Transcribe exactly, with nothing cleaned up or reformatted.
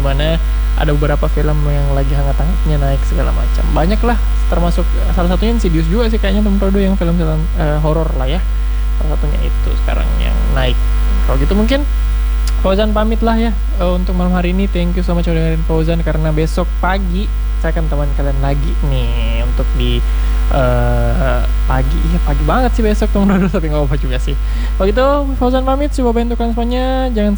dimana ada beberapa film yang lagi hangat-hangatnya naik segala macam. Banyak lah, termasuk salah satunya Insidious juga sih kayaknya teman Prodo, yang film film uh, horor lah ya. Salah satunya itu sekarang yang naik. Kalau gitu mungkin Fauzan pamit lah ya uh, untuk malam hari ini. Thank you so much udah dengerin Fauzan, karena besok pagi saya akan teman kalian lagi nih untuk di uh, pagi. Iya pagi banget sih besok teman Prodo, tapi nggak apa-apa juga sih. Kalau gitu Fauzan pamit, coba bantukan semuanya, jangan